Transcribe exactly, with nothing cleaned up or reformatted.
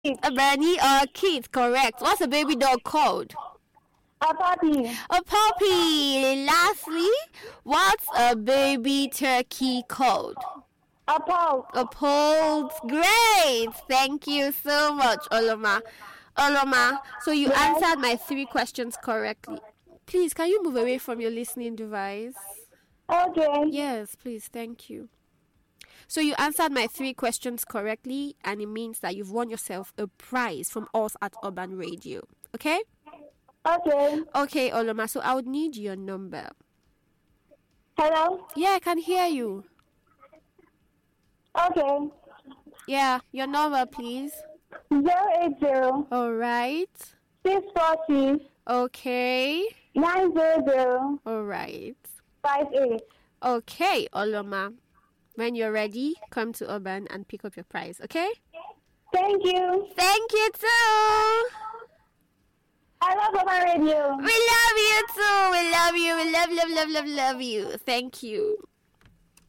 A bunny or a kid, correct. What's a baby dog called? A puppy. A puppy. Lastly, what's a baby turkey called? A poult. A poult. Great. Thank you so much, Oloma. Oloma, so you Yes. answered my three questions correctly. Please, can you move away from your listening device? Okay. Yes, please. Thank you. So you answered my three questions correctly, and it means that you've won yourself a prize from us at Urban Radio. Okay? Okay. Okay, Oloma, so I would need your number. Hello? Yeah, I can hear you. Okay. Yeah, your number, please. Zero eight zero All right. six four six Okay. nine zero zero All right. five eight. Okay, Oloma. When you're ready, come to Urban and pick up your prize, okay? Thank you. Thank you too. I love Urban Radio. We love you too. We love you. We love, love, love, love, love you. Thank you.